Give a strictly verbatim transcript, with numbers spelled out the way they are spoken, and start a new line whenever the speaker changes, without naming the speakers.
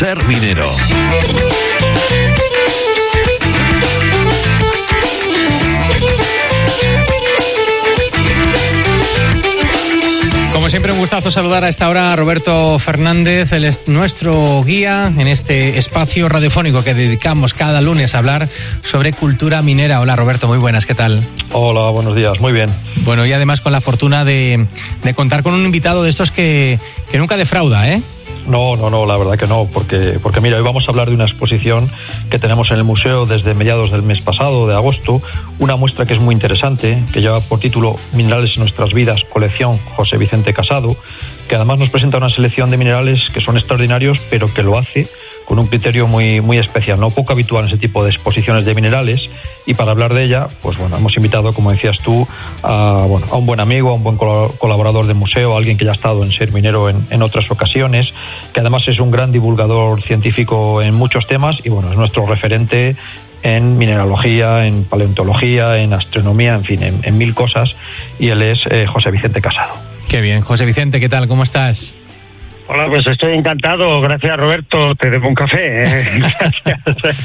Ser Minero.
Como siempre, un gustazo saludar a esta hora a Roberto Fernández. Él es nuestro guía en este espacio radiofónico que dedicamos cada lunes a hablar sobre cultura minera. Hola Roberto, muy buenas, ¿qué tal?
Hola, buenos días, muy bien.
Bueno, y además con la fortuna de, de contar con un invitado de estos que, que nunca defrauda, ¿eh?
No, no, no, la verdad que no, porque, porque mira, hoy vamos a hablar de una exposición que tenemos en el museo desde mediados del mes pasado, de agosto, una muestra que es muy interesante, que lleva por título Minerales en nuestras vidas, colección José Vicente Casado, que además nos presenta una selección de minerales que son extraordinarios, pero que lo hace con un criterio muy, muy especial, no poco habitual en ese tipo de exposiciones de minerales. Y para hablar de ella, pues bueno, hemos invitado, como decías tú, a, bueno, a un buen amigo, a un buen colaborador del museo, a alguien que ya ha estado en Ser Minero en, en otras ocasiones, que además es un gran divulgador científico en muchos temas y bueno, es nuestro referente en mineralogía, en paleontología, en astronomía, en fin, en, en mil cosas, y él es eh, José Vicente Casado.
Qué bien, José Vicente, ¿qué tal? ¿Cómo estás?
Hola, pues estoy encantado. Gracias, Roberto. Te debo un café, ¿eh? Gracias.